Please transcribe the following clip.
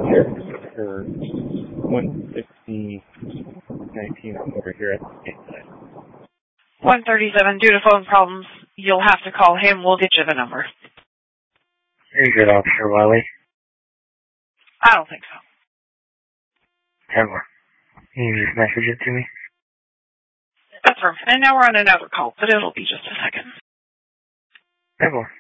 for 16019 over here at the stateside. 137, due to phone problems, you'll have to call him. We'll get you the number. Very good, Officer Wiley. I don't think so. 10 more. Can you just message it to me? That's right. And now we're on another call, but it'll be just a second. 10 more.